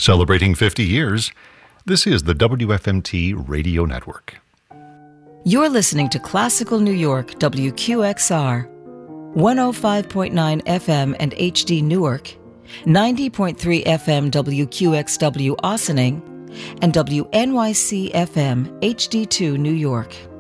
Celebrating 50 years, this is the WFMT Radio Network. You're listening to Classical New York, WQXR, 105.9 FM and HD Newark, 90.3 FM WQXW Ossining, and WNYC FM HD2 New York.